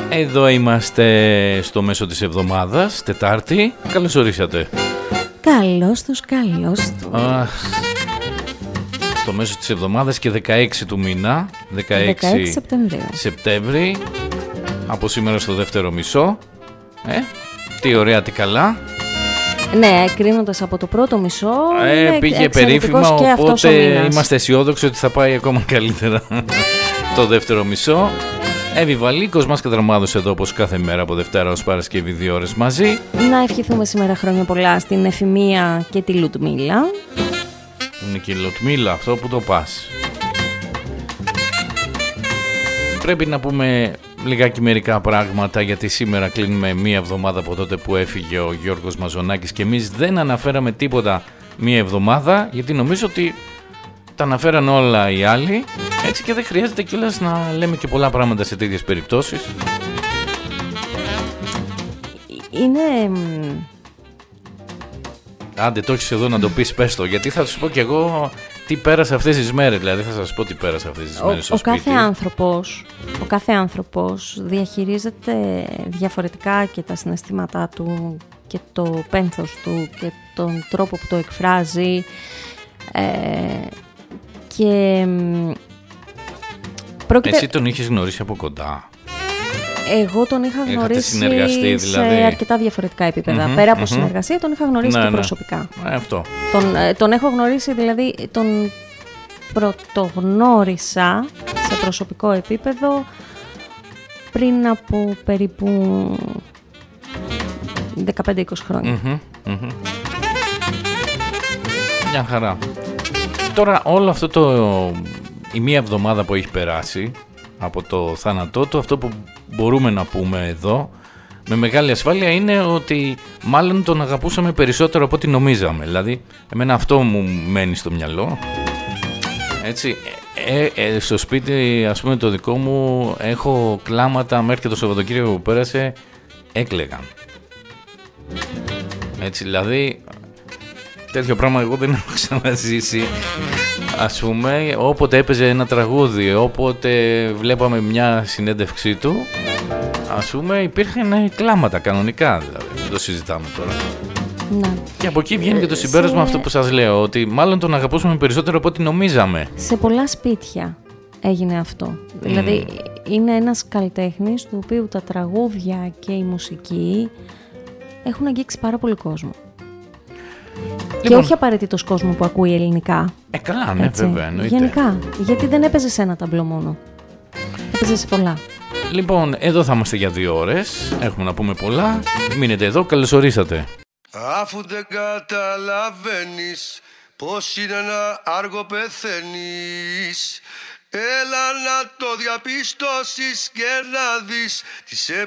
Εδώ είμαστε στο μέσο της εβδομάδας, Τετάρτη. Καλώς ορίσατε. Καλώς τους. Στο μέσο της εβδομάδας και 16 του μήνα, 16 Σεπτέμβρη, από σήμερα στο δεύτερο μισό. Τι ωραία, τι καλά. Ναι, κρίνοντας από το πρώτο μισό, πήγε περίφημα, οπότε είμαστε αισιόδοξοι ότι θα πάει ακόμα καλύτερα το δεύτερο μισό. Εύη Βαλίκος, μας κατραμάδος εδώ όπως κάθε μέρα από Δευτέρα ως Παρασκευή 2 ώρες μαζί. Να ευχηθούμε σήμερα χρόνια πολλά στην Εφημία και τη Λουτμίλα. Είναι και η Λουτμίλα αυτό που το πας. Πρέπει να πούμε λιγάκι μερικά πράγματα, γιατί σήμερα κλείνουμε μία εβδομάδα από τότε που έφυγε ο Γιώργος Μαζονάκης και εμείς δεν αναφέραμε τίποτα μία εβδομάδα, γιατί νομίζω ότι τα αναφέραν όλα οι άλλοι, έτσι και δεν χρειάζεται κιόλας να λέμε και πολλά πράγματα σε τέτοιες περιπτώσεις. Είναι... Άντε, το έχεις εδώ να το πεις, πες το, γιατί θα σου πω κι εγώ τι πέρασα αυτές τις μέρες, δηλαδή θα σας πω τι πέρασα αυτές τις μέρες στο σπίτι. Ο κάθε άνθρωπος διαχειρίζεται διαφορετικά και τα συναισθήματά του και το πένθος του και τον τρόπο που το εκφράζει, και πρόκειται... Εσύ τον είχες γνωρίσει από κοντά? Εγώ τον είχα γνωρίσει δηλαδή σε αρκετά διαφορετικά επίπεδα. Πέρα από συνεργασία τον είχα γνωρίσει και προσωπικά. Αυτό. Τον έχω γνωρίσει, δηλαδή τον πρωτογνώρισα σε προσωπικό επίπεδο πριν από περίπου 15-20 χρόνια. Μια χαρά. Τώρα όλο αυτό η μία εβδομάδα που έχει περάσει από το θάνατό του, αυτό που μπορούμε να πούμε εδώ με μεγάλη ασφάλεια είναι ότι μάλλον τον αγαπούσαμε περισσότερο από ό,τι νομίζαμε. Δηλαδή εμένα αυτό μου μένει στο μυαλό. Έτσι, στο σπίτι, ας πούμε, το δικό μου έχω κλάματα μέχρι και το Σαββατοκύριακο που πέρασε έκλαιγαν. Έτσι, δηλαδή τέτοιο πράγμα εγώ δεν έχω ξαναζήσει. Ας πούμε, όποτε έπαιζε ένα τραγούδι, όποτε βλέπαμε μια συνέντευξή του, ας πούμε, υπήρχαν κλάματα κανονικά, δηλαδή, δεν το συζητάμε τώρα. Ναι. Και από εκεί βγαίνει και το συμπέρασμα αυτό που σας λέω, ότι μάλλον τον αγαπούσαμε περισσότερο από ό,τι νομίζαμε. Σε πολλά σπίτια έγινε αυτό. Δηλαδή είναι ένας καλλιτέχνης του οποίου τα τραγούδια και η μουσική έχουν αγγίξει πάρα πολύ κόσμο. Και όχι απαραίτητος κόσμο που ακούει ελληνικά. Καλά, ναι, έτσι, βέβαια, εννοείται. Γενικά, γιατί δεν έπαιζε σε ένα ταμπλό μόνο. Έπαιζε σε πολλά. Λοιπόν, εδώ θα είμαστε για 2 ώρες. Έχουμε να πούμε πολλά. Μείνετε εδώ, καλώς ορίσατε. Αφού δεν καταλαβαίνεις πως είναι να άργο πεθαίνεις, έλα να το διαπιστώσεις και να δεις τι σε